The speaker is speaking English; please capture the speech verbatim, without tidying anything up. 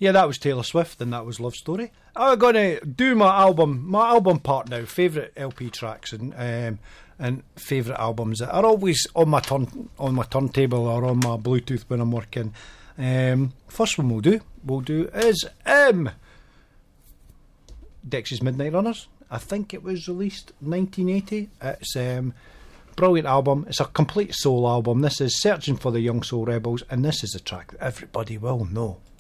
Yeah, that was Taylor Swift, and that was Love Story. I'm going to do my album, my album part now. Favourite L P tracks and um, and favourite albums that are always on my turn on my turntable or on my Bluetooth when I'm working. Um, first one we'll do, we'll do is um, Dexys Midnight Runners. I think it was released nineteen eighty. It's um, brilliant album. It's a complete soul album. This is Searching for the Young Soul Rebels, and this is a track that everybody will know.